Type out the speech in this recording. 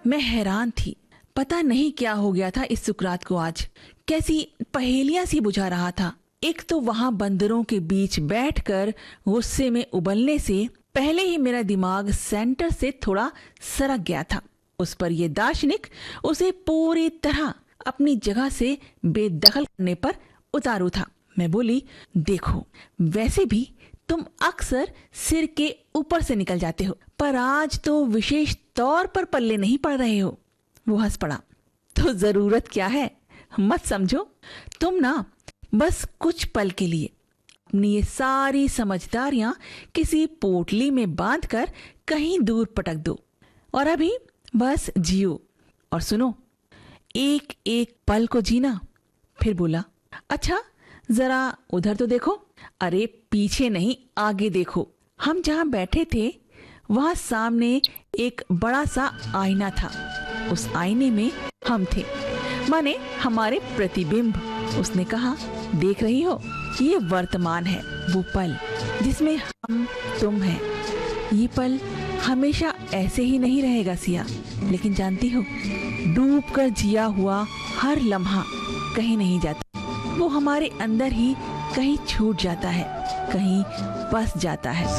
मैं हैरान थी। पता नहीं क्या हो गया था इस सुकरात को आज। कैसी पहेलियां सी बुझा रहा था। एक तो वहां बंदरों के बीच बैठकर गुस्से में उबलने से पहले ही मेरा दिमाग सेंटर से थोड़ा सरक गया था। उस पर यह दार्शनिक उसे पूरी तरह अपनी जगह से बेदखल करने पर उतारू था। मैं बोली, देखो वैसे भी तुम अक्सर सिर के ऊपर से निकल जाते हो, पर आज तो विशेष तौर पर पल्ले नहीं पड़ रहे हो। वो हंस पड़ा। तो जरूरत क्या है, मत समझो। तुम ना बस कुछ पल के लिए अपनी ये सारी समझदारियां किसी पोटली में बांधकर कहीं दूर पटक दो और अभी बस जियो और सुनो, एक एक पल को जीना। फिर बोला, अच्छा जरा उधर तो देखो। अरे पीछे नहीं, आगे देखो। हम जहां बैठे थे वहां सामने एक बड़ा सा आईना था। उस आईने में हम थे, माने हमारे प्रतिबिंब। उसने कहा, देख रही हो, ये वर्तमान है, वो पल जिसमें हम तुम हैं। ये पल हमेशा ऐसे ही नहीं रहेगा सिया, लेकिन जानती हो, डूब कर जिया हुआ हर लम्हा कहीं नहीं जाता। वो हमारे अंदर ही कहीं छूट जाता है, कहीं बस जाता है।